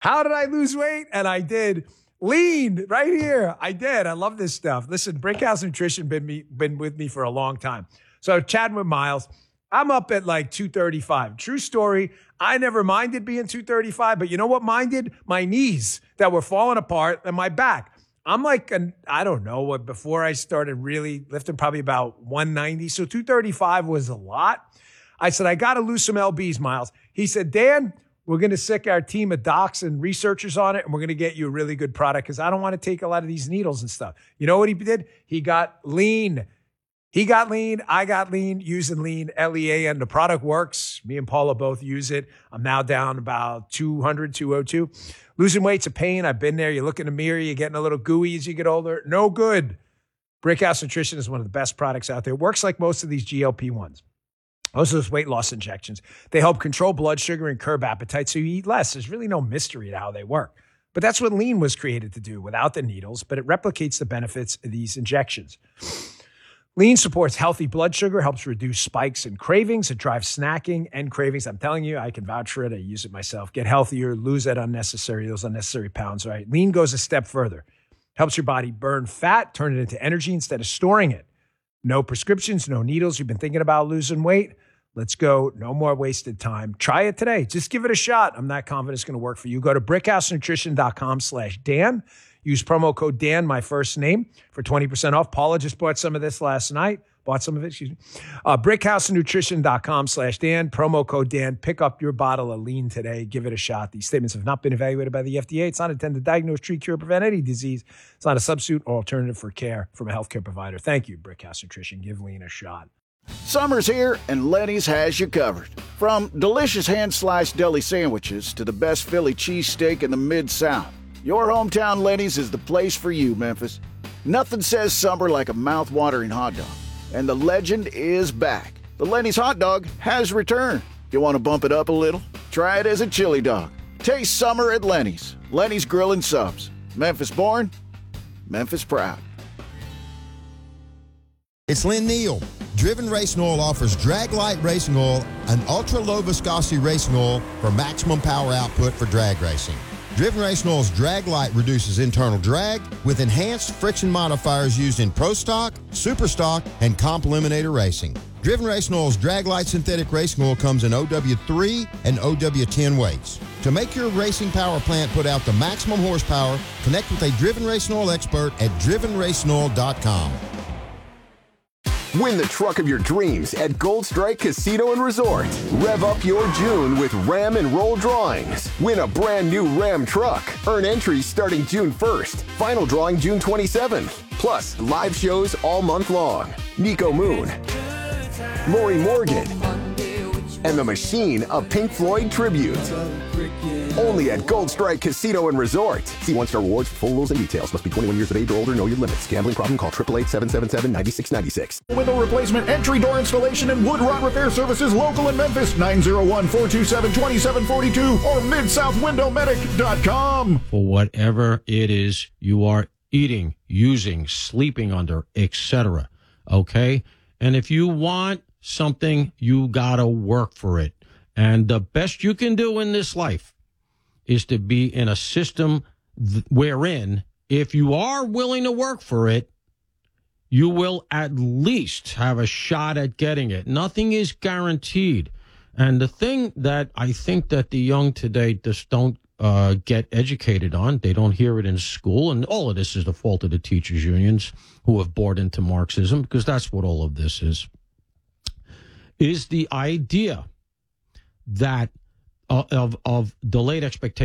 How did I lose weight? And I did. Lean right here. I did. I love this stuff. Listen, Brickhouse Nutrition been with me for a long time. So chatting with Miles, I'm up at like 235. True story. I never minded being 235, but you know what minded? My knees that were falling apart and my back. I'm like, I don't know what, before I started really lifting, probably about 190. So 235 was a lot. I said, I got to lose some LBs, Miles. He said, Dan, we're going to sick our team of docs and researchers on it, and we're going to get you a really good product because I don't want to take a lot of these needles and stuff. You know what he did? He got lean. He got lean. I got lean using lean, Lean. The product works. Me and Paula both use it. I'm now down about 200, 202. Losing weight's a pain. I've been there. You look in the mirror, you're getting a little gooey as you get older. No good. Brickhouse Nutrition is one of the best products out there. It works like most of these GLP-1s. Most of those weight loss injections. They help control blood sugar and curb appetite so you eat less. There's really no mystery to how they work. But that's what lean was created to do without the needles, but it replicates the benefits of these injections. Lean supports healthy blood sugar, helps reduce spikes and cravings. It drives snacking and cravings. I'm telling you, I can vouch for it. I use it myself. Get healthier, lose those unnecessary pounds, right? Lean goes a step further. Helps your body burn fat, turn it into energy instead of storing it. No prescriptions, no needles. You've been thinking about losing weight? Let's go. No more wasted time. Try it today. Just give it a shot. I'm not confident it's going to work for you. Go to brickhousenutrition.com/Dan. Use promo code Dan, my first name, for 20% off. Paula just bought some of this last night. Brickhousenutrition.com/Dan. Promo code Dan. Pick up your bottle of lean today. Give it a shot. These statements have not been evaluated by the FDA. It's not intended to diagnose, treat, cure, prevent any disease. It's not a substitute or alternative for care from a healthcare provider. Thank you, Brickhouse Nutrition. Give lean a shot. Summer's here, and Lenny's has you covered. From delicious hand-sliced deli sandwiches to the best Philly cheesesteak in the Mid-South, your hometown Lenny's is the place for you, Memphis. Nothing says summer like a mouth-watering hot dog. And the legend is back. The Lenny's hot dog has returned. You want to bump it up a little? Try it as a chili dog. Taste summer at Lenny's. Lenny's Grill and Subs. Memphis born, Memphis proud. It's Lynn Neal. Driven Racing Oil offers Drag Light Racing Oil, an ultra-low viscosity racing oil for maximum power output for drag racing. Driven Racing Oil's Drag Light reduces internal drag with enhanced friction modifiers used in Pro Stock, Super Stock, and Comp Eliminator racing. Driven Racing Oil's Drag Light synthetic racing oil comes in OW3 and OW10 weights. To make your racing power plant put out the maximum horsepower, connect with a Driven Racing Oil expert at drivenracingoil.com. Win the truck of your dreams at Gold Strike Casino and Resort. Rev up your June with Ram and Roll drawings. Win a brand new Ram truck. Earn entries starting June 1st. Final drawing June 27th. Plus, live shows all month long. Nico Moon, Lori Morgan, and The Machine, a Pink Floyd tribute. Only at Gold Strike Casino and Resort. See One Star Rewards for full rules and details. Must be 21 years of age or older. Know your limits. Gambling problem? Call 888-777-9696. Window replacement, entry door installation, and wood rot repair services local in Memphis. 901-427-2742 or MidSouthWindowMedic.com. For whatever it is you are eating, using, sleeping under, etc. Okay? And if you want something, you gotta work for it. And the best you can do in this life is to be in a system wherein, if you are willing to work for it, you will at least have a shot at getting it. Nothing is guaranteed. And the thing that I think that the young today just don't get educated on, they don't hear it in school, and all of this is the fault of the teachers' unions who have bought into Marxism, because that's what all of this is the idea that of delayed expectation.